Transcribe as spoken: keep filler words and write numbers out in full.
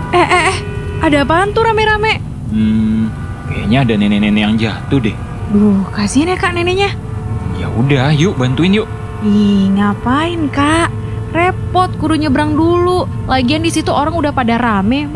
Eh, eh, eh, ada apaan tuh rame-rame? Hmm, kayaknya ada nenek-nenek yang jatuh deh. Duh, kasihan ya kak neneknya. Ya udah, yuk bantuin yuk. Ih, ngapain kak? Repot, kudu nyebrang dulu. Lagian di situ orang udah pada rame.